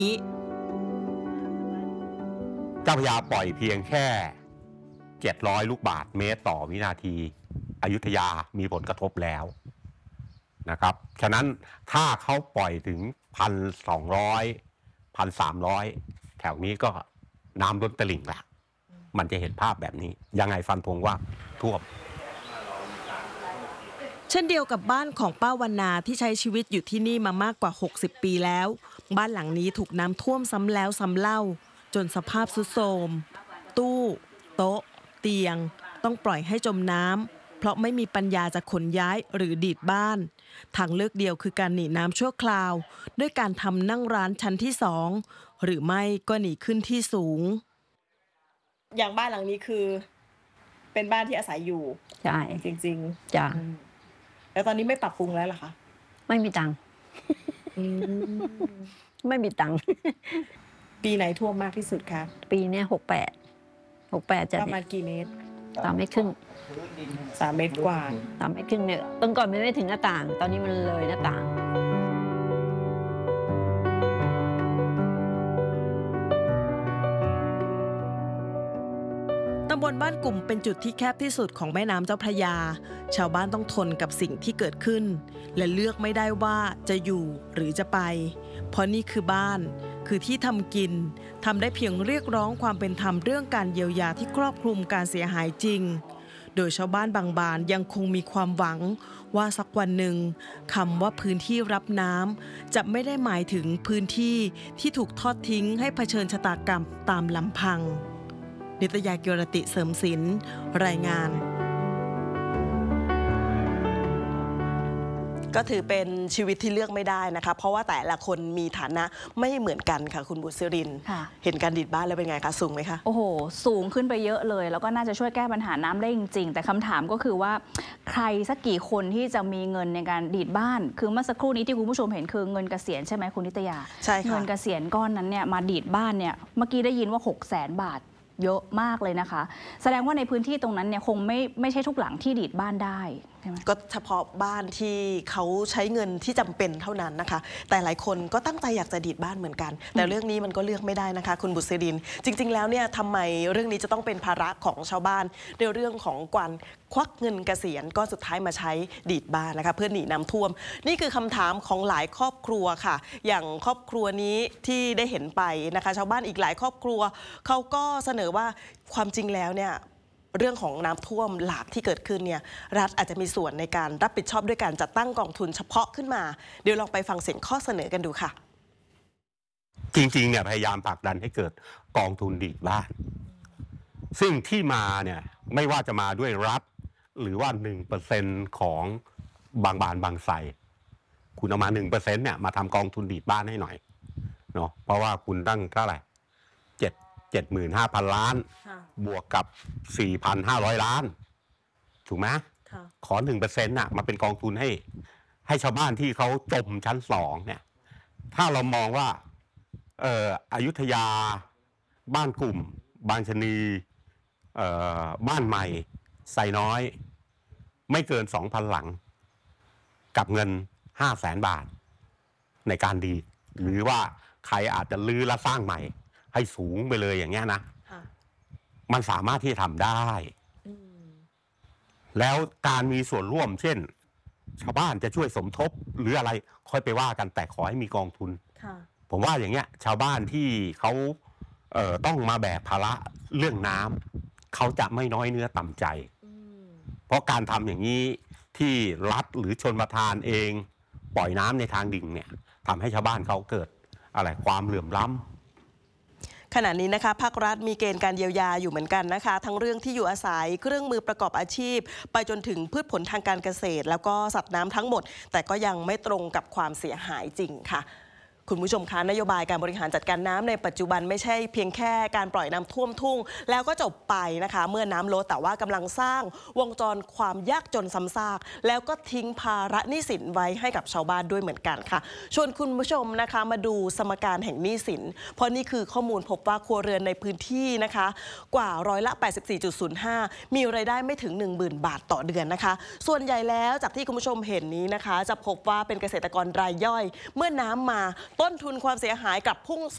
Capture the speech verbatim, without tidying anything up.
เจ้าพระยาปล่อยเพียงแค่เจ็ดร้อยลูกบาศก์เมตรต่อวินาทีอยุธยามีผลกระทบแล้วนะครับฉะนั้นถ้าเขาปล่อยถึง หนึ่งพันสองร้อย หนึ่งพันสามร้อย แถวนี้ก็น้ำล้นตลิ่งละมันจะเห็นภาพแบบนี้ยังไงฟันธงว่าท่วมเช่นเดียวกับบ้านของป้าวรรณาที่ใช้ชีวิตอยู่ที่นี่มามากกว่าหกสิบปีแล้วบ้านหลังนี้ถูกน้ำท่วมซ้ำแล้วซ้ำเล่าจนสภาพทรุดโทรมตู้โต๊ะเตียงต้องปล่อยให้จมน้ำเพราะไม่มีปัญญาจะขนย้ายหรือดีดบ้านทางเลือกเดียวคือการหนีน้ำชั่วคราวด้วยการทำนั่งร้านชั้นที่สองหรือไม่ก็หนีขึ้นที่สูงอย่างบ้านหลังนี้คือเป็นบ้านที่อาศัยอยู่ใช่จริงๆจ้ะแล้วตอนนี้ไม่ปรับปรุงแล้วเหรอคะไม่มีตังค์ไม่มีตังค์ปีไหนท่วมมากที่สุดคะปีนี้หกแปดหกแปดจะประมาณกี่เมตรสามเมตรครึ่งสามเมตรกว่าสามเมตรครึ่งเนี่ยเมื่อก่อนมันไม่ถึงหน้าต่างตอนนี้มันเลยหน้าต่างตำบลบ้านกลุ่มเป็นจุดที่แคบที่สุดของแม่น้ำเจ้าพระยาชาวบ้านต้องทนกับสิ่งที่เกิดขึ้นและเลือกไม่ได้ว่าจะอยู่หรือจะไปเพราะนี่คือบ้านคือที่ทำกินทำได้เพียงเรียกร้องความเป็นธรรมเรื่องการเยียวยาที่ครอบคลุมการเสียหายจริงโดยชาวบ้านบางบ้านยังคงมีความหวังว่าสักวันหนึ่งคำว่าพื้นที่รับน้ำจะไม่ได้หมายถึงพื้นที่ที่ถูกทอดทิ้งให้เผชิญชะตากรรมตามลำพังนิตยา กิรติเสริมศิลป์รายงานก็ถือเป็นชีวิตที่เลือกไม่ได้นะคะเพราะว่าแต่ละคนมีฐานะไม่เหมือนกันค่ะคุณบุษรินเห็นการดีดบ้านแล้วเป็นไงคะสูงไหมคะโอ้โหสูงขึ้นไปเยอะเลยแล้วก็น่าจะช่วยแก้ปัญหาน้ำได้จริงๆแต่คำถามก็คือว่าใครสักกี่คนที่จะมีเงินในการดีดบ้านคือเมื่อสักครู่นี้ที่คุณผู้ชมเห็นคือเงินเกษียณใช่ไหมคุณนิตยาใช่ค่ะเงินเกษียณก้อนนั้นเนี่ยมาดีดบ้านเนี่ยเมื่อกี้ได้ยินว่าหกแสนบาทเยอะมากเลยนะคะแสดงว่าในพื้นที่ตรงนั้นเนี่ยคงไม่ไม่ใช่ทุกหลังที่ดีดบ้านได้ใช่ไหมก็เฉพาะบ้านที่เขาใช้เงินที่จำเป็นเท่านั้นนะคะแต่หลายคนก็ตั้งใจอยากจะดีดบ้านเหมือนกันแต่เรื่องนี้มันก็เลือกไม่ได้นะคะคุณบุษรินจริงๆแล้วเนี่ยทำไมเรื่องนี้จะต้องเป็นภาระของชาวบ้านในเรื่องของการควักเงินเกษียณก็สุดท้ายมาใช้ดีดบ้านนะคะเพื่อหนีน้ำท่วมนี่คือคำถามของหลายครอบครัวค่ะอย่างครอบครัวนี้ที่ได้เห็นไปนะคะชาวบ้านอีกหลายครอบครัวเขาก็เสนอว่าความจริงแล้วเนี่ยเรื่องของน้ำท่วมหลากที่เกิดขึ้นเนี่ยรัฐอาจจะมีส่วนในการรับผิดชอบด้วยการจัดตั้งกองทุนเฉพาะขึ้นมาเดี๋ยวลองไปฟังเสียงข้อเสนอกันดูค่ะจริงๆเนี่ยพยายามผลักดันให้เกิดกองทุนดีดบ้านซึ่งที่มาเนี่ยไม่ว่าจะมาด้วยรัฐหรือว่า หนึ่งเปอร์เซ็นต์ ของบางบานบางไทรคุณเอามา หนึ่งเปอร์เซ็นต์ เนี่ยมาทำกองทุนดีดบ้านให้หน่อยเนาะเพราะว่าคุณตั้งเท่าไหร่เจ็ด เจ็ดหมื่นห้าพัน ล้านบวกกับ สี่พันห้าร้อย ล้านถูกไหมขอ หนึ่งเปอร์เซ็นต์ น่ะมาเป็นกองทุนให้ให้ชาวบ้านที่เขาจมชั้นสองเนี่ยถ้าเรามองว่าเอ่ออยุธยาบ้านกลุ่มบางชนีเอ่อบ้านใหม่ไซน้อยไม่เกิน สองพัน หลังกับเงิน ห้าแสน บาทในการดีดหรือว่าใครอาจจะลื้อและสร้างใหม่ให้สูงไปเลยอย่างเงี้ยนะมันสามารถที่จะทำได้แล้วการมีส่วนร่วมเช่นชาวบ้านจะช่วยสมทบหรืออะไรค่อยไปว่ากันแต่ขอให้มีกองทุนผมว่าอย่างเงี้ยชาวบ้านที่เขาเอ่อต้องมาแบกภาระเรื่องน้ำเขาจะไม่น้อยเนื้อต่ำใจเพราะการทำอย่างนี้ที่รัฐหรือชนประทานเองปล่อยน้ำในทางดิ่งเนี่ยทำให้ชาวบ้านเขาเกิดอะไรความเหลื่อมล้ำขณะนี้นะคะภาครัฐมีเกณฑ์การเยียวยาอยู่เหมือนกันนะคะทั้งเรื่องที่อยู่อาศัยเครื่องมือประกอบอาชีพไปจนถึงพืชผลทางการเกษตรแล้วก็สัตว์น้ำทั้งหมดแต่ก็ยังไม่ตรงกับความเสียหายจริงค่ะคุณผู้ชมคะนโยบายการบริหารจัดการน้ำในปัจจุบันไม่ใช่เพียงแค่การปล่อยน้ำท่วมทุ่งแล้วก็จบไปนะคะเมื่อน้ำลดแต่ว่ากำลังสร้างวงจรความยากจนซ้ำซากแล้วก็ทิ้งภาระหนี้สินไว้ให้กับชาวบ้านด้วยเหมือนกันค่ะชวนคุณผู้ชมนะคะมาดูสมการแห่งหนี้สินเพราะนี่คือข้อมูลพบว่าครัวเรือนในพื้นที่นะคะกว่าร้อยละ แปดสิบสี่จุดศูนย์ห้า มีรายได้ไม่ถึง หนึ่งหมื่น บาทต่อเดือนนะคะส่วนใหญ่แล้วจากที่คุณผู้ชมเห็นนี้นะคะจะพบว่าเป็นเกษตรกรรายย่อยเมื่อน้ำมาต้นทุนความเสียหายกลับพุ่ง